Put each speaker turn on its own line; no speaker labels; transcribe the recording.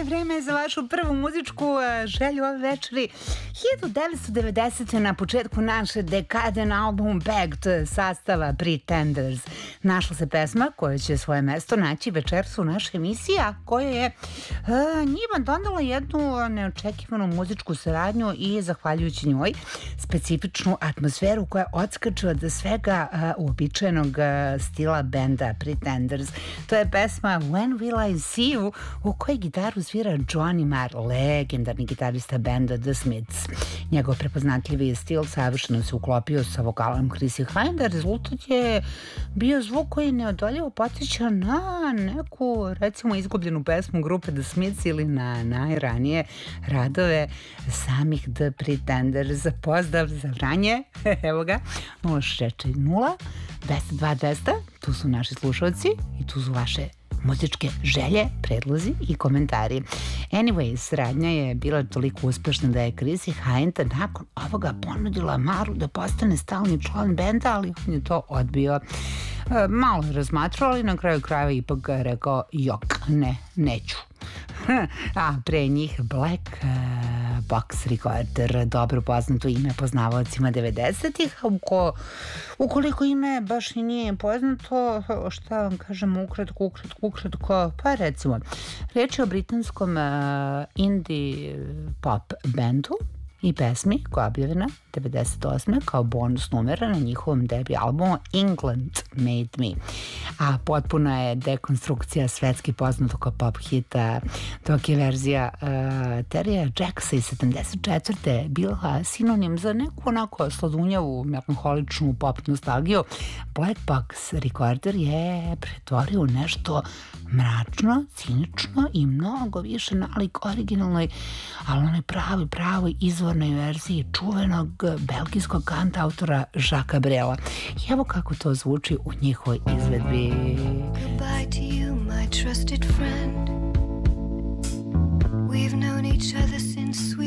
vreme je za vašu prvu muzičku želju ove večeri. 1990. na početku naše dekade na albumu Bagged sastava Pretenders našla se pesma koja će svoje mesto naći večeras u našoj emisiji, a koja je njima donala jednu neočekivanu muzičku saradnju i zahvaljujući njoj specifičnu atmosferu koja odskače od svega uobičajenog stila benda Pretenders. To je pesma When Will I See You, u kojoj gitaru svira Johnny Marr, legendarni gitarista benda The Smiths. Njegov prepoznatljivi stil savršeno se uklopio sa vokalom Chrissie Hynde. Rezultat je bio zvuk koji neodoljivo podsjeća na neku, recimo, izgubljenu pesmu grupe The Smiths ili na najranije radove samih The Pretenders. Pozdrav za Vranje, evo ga, 060 202 200, tu su naši slušalci i tu su vaše muzičke želje, predlozi i komentari. Anyway, saradnja je bila toliko uspešna da je Chrissie Hynde nakon ovoga ponudila Marru da postane stalni član benda, ali on je to odbio. Malo je razmatrao, ali na kraju krajeva ipak rekao jok, neću. A pre njih Black Box Recorder, dobro poznato ime poznavaocima 90-ih. Ukoliko ime baš i nije poznato, šta vam kažem ukratko, pa recimo reč je o britanskom indie pop bendu i pesmi koja je objavljena 98. kao bonus numera na njihovom debi albumu England Made Me. A potpuna je dekonstrukcija svetski poznatog pop hita, dok je verzija Terrya Jacksa iz 74. bila sinonim za neku onako sladunjavu, melanholičnu pop nostalgiju. Black Box Recorder je pretvorio u nešto mračno, cinično i mnogo više nalik originalnoj, ali onoj pravoj izvornoj verziji čuvenog belgijskog kantautora Jacquesa Brela. I evo kako to zvuči u njihovoj izvedbi.
Goodbye to you, my trusted friend. We've known each other since we